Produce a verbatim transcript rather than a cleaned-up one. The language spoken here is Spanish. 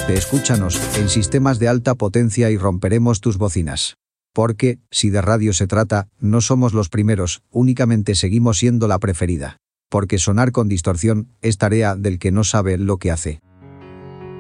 Te escúchanos en sistemas de alta potencia y romperemos tus bocinas. Porque, si de radio se trata, no somos los primeros, únicamente seguimos siendo la preferida. Porque sonar con distorsión es tarea del que no sabe lo que hace.